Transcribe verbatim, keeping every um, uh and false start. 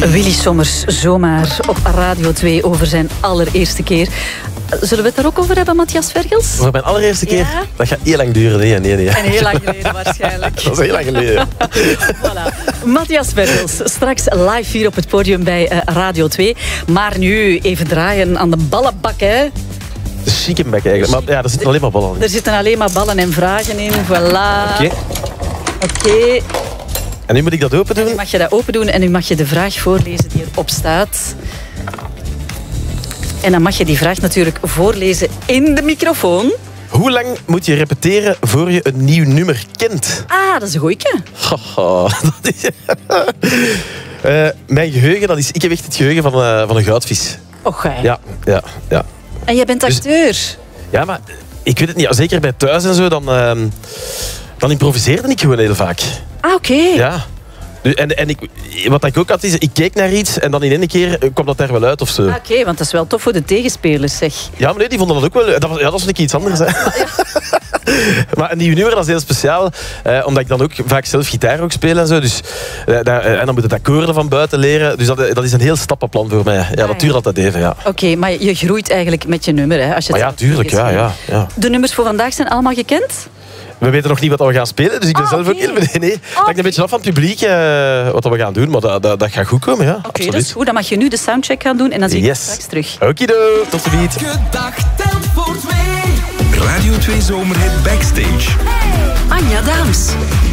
Willy Sommers, zomaar op Radio twee over zijn allereerste keer. Zullen we het daar ook over hebben, Matthias Vergels? Voor mijn allereerste keer? Ja? Dat gaat heel lang duren. Nee, nee, nee. En heel lang geleden waarschijnlijk. Dat is heel lang geleden. Voilà. Matthias Vergels, straks live hier op het podium bij uh, Radio twee. Maar nu even draaien aan de ballenbak, hè. De chickenbak eigenlijk. Maar ja, er zitten alleen maar ballen in. Er zitten alleen maar ballen en vragen in. Voilà. Oké. Okay. Oké. Okay. En nu moet ik dat open doen? Nu mag je dat open doen en nu mag je de vraag voorlezen die erop staat. En dan mag je die vraag natuurlijk voorlezen in de microfoon. Hoe lang moet je repeteren voor je een nieuw nummer kent? Ah, dat is een goeie. Oh, dat is... uh, mijn geheugen, dat is... Ik heb echt het geheugen van, uh, van een goudvis. Och, gij. Ja, ja, ja. En jij bent acteur. Dus, ja, maar ik weet het niet. Zeker bij thuis en zo, dan, uh, dan improviseerde ik gewoon heel vaak. Ah, oké. Okay. Ja. En, en ik, wat ik ook had, is, ik keek naar iets en dan in één keer kwam dat er wel uit of zo. Ah, oké, okay, want dat is wel tof voor de tegenspelers, zeg. Ja, maar nee, die vonden dat ook wel leuk. Dat was, ja, dat was een iets anders, hè. Maar een nieuw nummer, dat is heel speciaal. Eh, omdat ik dan ook vaak zelf gitaar ook speel en zo. Dus, eh, daar, en dan moet het akkoorden van buiten leren. Dus dat, dat is een heel stappenplan voor mij. Ja, dat duurt altijd even, ja. Oké, okay, maar je groeit eigenlijk met je nummer, hè. Als je het maar ja, tuurlijk, ja, ja, ja. De nummers voor vandaag zijn allemaal gekend? We weten nog niet wat we gaan spelen, dus ik ben oh, zelf okay. ook heel... Nee, nee. Dat hangt een beetje af van het publiek uh, wat we gaan doen, maar dat, dat, dat gaat goed komen, ja. Oké, okay, dat is goed. Dan mag je nu de soundcheck gaan doen en dan zie je yes. straks terug. Okido, tot ziens. Gedag telt voor twee. Radio twee Zomerhit Backstage. Anja Daams.